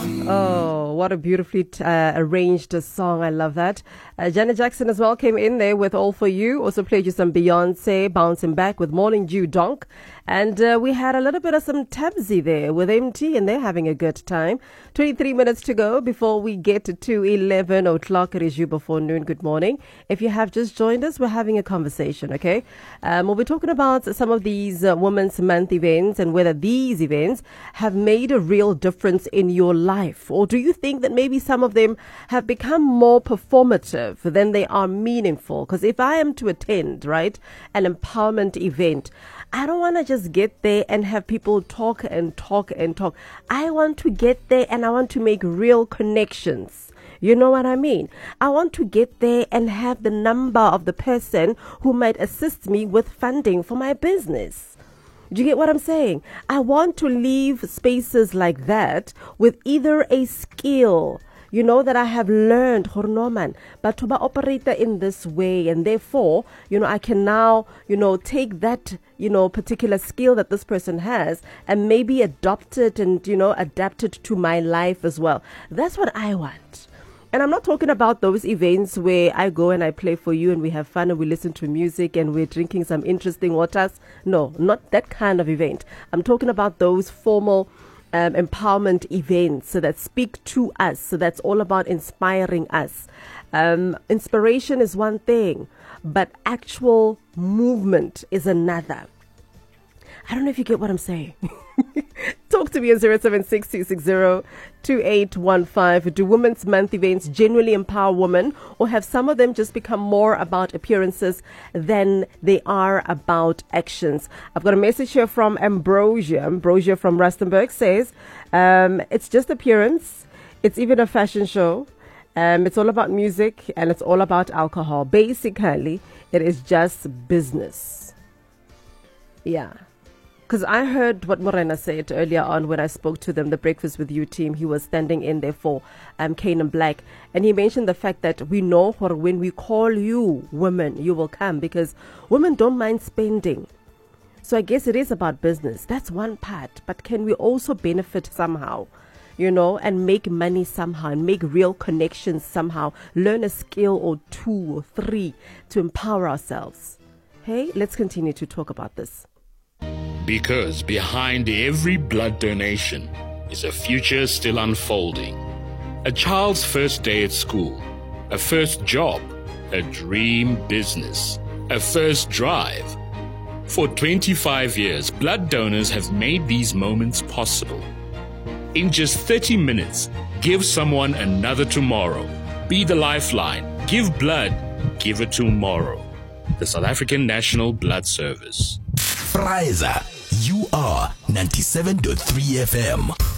Oh, what a beautifully arranged song. I love that. Janet Jackson as well came in there with All For You. Also played you some Beyonce, bouncing back with Morning Dew Donk. And we had a little bit of some Tabsy there with MT, and they're having a good time. 23 minutes to go before we get to 11 o'clock. It is you before noon. Good morning. If you have just joined us, we're having a conversation, okay? We'll be talking about some of these Women's Month events and whether these events have made a real difference in your life. Or do you think that maybe some of them have become more performative than they are meaningful? Because if I am to attend, right, an empowerment event, I don't want to just get there and have people talk and talk and talk. I want to get there and I want to make real connections. You know what I mean? I want to get there and have the number of the person who might assist me with funding for my business. Do you get what I'm saying? I want to leave spaces like that with either a skill, you know, that I have learned, Hornoman, but to operate in this way. And therefore, you know, I can now, you know, take that, you know, particular skill that this person has and maybe adopt it and, you know, adapt it to my life as well. That's what I want. And I'm not talking about those events where I go and I play for you and we have fun and we listen to music and we're drinking some interesting waters. No, not that kind of event. I'm talking about those formal empowerment events that speak to us. So that's all about inspiring us. Inspiration is one thing, but actual movement is another. I don't know if you get what I'm saying. Talk to me on 076-260-2815. Do Women's Month events genuinely empower women, or have some of them just become more about appearances than they are about actions? I've got a message here from Ambrosia. Ambrosia from Rustenburg says, it's just appearance. It's even a fashion show. It's all about music and it's all about alcohol. Basically, it is just business. Yeah. Because I heard what Morena said earlier on when I spoke to them, the Breakfast with You team. He was standing in there for Canaan Black. And he mentioned the fact that we know when we call you women, you will come, because women don't mind spending. So I guess it is about business. That's one part. But can we also benefit somehow, you know, and make money somehow and make real connections somehow, learn a skill or two or three to empower ourselves? Hey, let's continue to talk about this. Because behind every blood donation is a future still unfolding. A child's first day at school, a first job, a dream business, a first drive. For 25 years, blood donors have made these moments possible. In just 30 minutes, give someone another tomorrow. Be the lifeline. Give blood. Give it tomorrow. The South African National Blood Service. Friza, you are 97.3 FM.